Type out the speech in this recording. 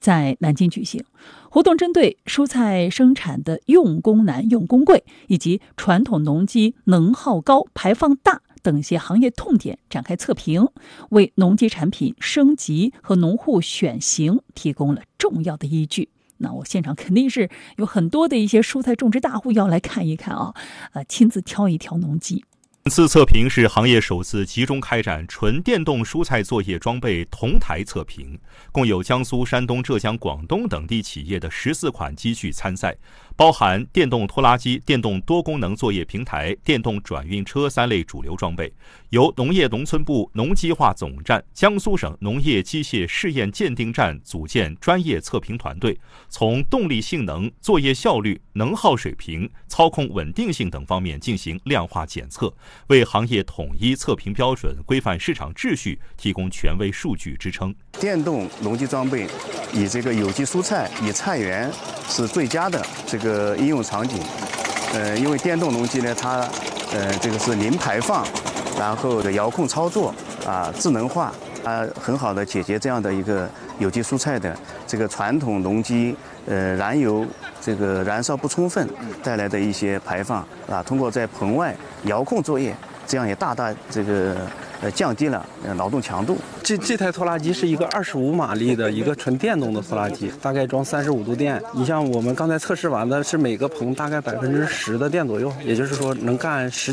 在南京举行。活动针对蔬菜生产的用工难、用工贵，以及传统农机能耗高、排放大等些行业痛点展开测评，为农机产品升级和农户选型提供了重要的依据。那我现场肯定是有很多的一些蔬菜种植大户要来看一看啊，亲自挑一挑农机。 本次测评是行业首次集中开展纯电动蔬菜作业装备同台测评，共有江苏、山东、浙江、广东等地企业的14款机具参赛，包含电动拖拉机、电动多功能作业平台、电动转运车3类主流装备。由农业农村部农机化总站、江苏省农业机械试验鉴定站组建专业测评团队，从动力性能、作业效率、能耗水平、操控稳定性等方面进行量化检测，为行业统一测评标准、规范市场秩序提供权威数据支撑。 电动农机装备以这个有机蔬菜、以菜园是最佳的这个应用场景。因为电动农机呢，它这个是零排放，然后的遥控操作智能化，很好的解决这样的一个有机蔬菜的这个传统农机燃油这个燃烧不充分带来的一些排放通过在棚外遥控作业，这样也大大这个降低了劳动强度。 这台拖拉机是一个25马力的一个纯电动的拖拉机，大概装35度电。你像我们刚才测试完的是每个棚大概10%的电左右，也就是说能干10